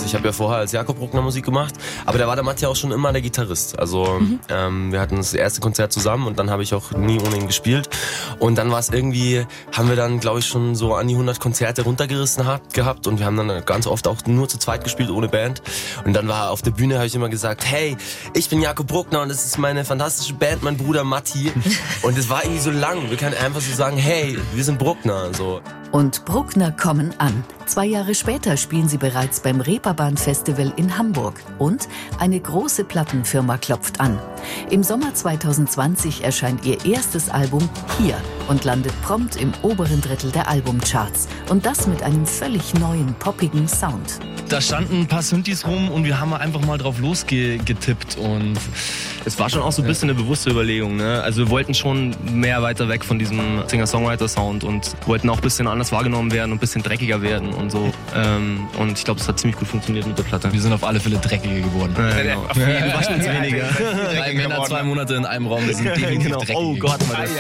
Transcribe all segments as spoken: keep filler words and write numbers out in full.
Ich habe ja vorher als Jakob Bruckner Musik gemacht, aber da war der Matti auch schon immer der Gitarrist. Also mhm. ähm, wir hatten das erste Konzert zusammen und dann habe ich auch nie ohne ihn gespielt. Und dann war es irgendwie, haben wir dann, glaube ich, schon so an die hundert Konzerte runtergerissen hat, gehabt und wir haben dann ganz oft auch nur zu zweit gespielt, ohne Band. Und dann war auf der Bühne, habe ich immer gesagt, hey, ich bin Jakob Bruckner und das ist meine fantastische Band, mein Bruder Matti. Und es war irgendwie so lang. Wir können einfach so sagen, hey, wir sind Bruckner. So. Und Bruckner kommen an. Zwei Jahre später spielen sie bereits beim Reeperbahn-Festival in Hamburg. Und eine große Plattenfirma klopft an. Im Sommer zwanzig zwanzig erscheint ihr erstes Album Hier und landet prompt im oberen Drittel der Albumcharts. Und das mit einem völlig neuen, poppigen Sound. Da standen ein paar Synthes rum und wir haben einfach mal drauf losgetippt. Und es war schon auch so ein bisschen eine bewusste Überlegung. Ne? Also wir wollten schon mehr weiter weg von diesem Singer-Songwriter-Sound und wollten auch ein bisschen anders wahrgenommen werden und ein bisschen dreckiger werden und so. Und ich glaube, es hat ziemlich gut funktioniert mit der Platte. Wir sind auf alle Fälle dreckiger geworden. Ja, genau. Auf jeden Fall schon weniger. Drei Männer, zwei Monate in einem Raum, wir sind definitiv genau. dreckig. Oh Gott, mal das.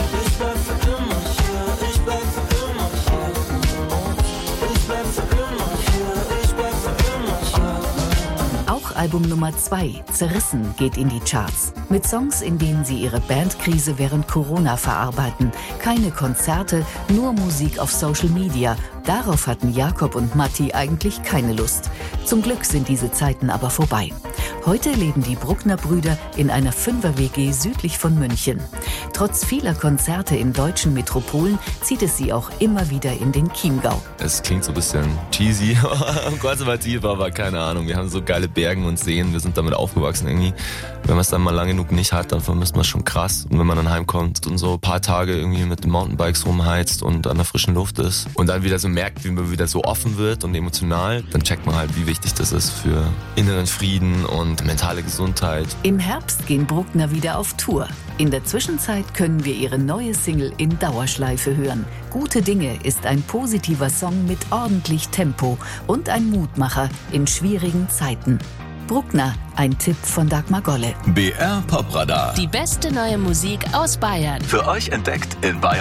Album Nummer zwei, Zerrissen, geht in die Charts. Mit Songs, in denen sie ihre Bandkrise während Corona verarbeiten. Keine Konzerte, nur Musik auf Social Media. Darauf hatten Jakob und Matti eigentlich keine Lust. Zum Glück sind diese Zeiten aber vorbei. Heute leben die Bruckner-Brüder in einer Fünfer-W G südlich von München. Trotz vieler Konzerte in deutschen Metropolen zieht es sie auch immer wieder in den Chiemgau. Es klingt so ein bisschen cheesy, konservativ, aber keine Ahnung. Wir haben so geile Berge und Seen, wir sind damit aufgewachsen irgendwie. Wenn man es dann mal lange genug nicht hat, dann vermisst man es schon krass. Und wenn man dann heimkommt und so ein paar Tage irgendwie mit den Mountainbikes rumheizt und an der frischen Luft ist und dann wieder so merkt, wie man wieder so offen wird und emotional, dann checkt man halt, wie wichtig das ist für inneren Frieden und mentale Gesundheit. Im Herbst gehen Bruckner wieder auf Tour. In der Zwischenzeit können wir ihre neue Single in Dauerschleife hören. Gute Dinge ist ein positiver Song mit ordentlich Tempo und ein Mutmacher in schwierigen Zeiten. Bruckner, ein Tipp von Dagmar Golle. B R Popradar. Die beste neue Musik aus Bayern. Für euch entdeckt in Bayern.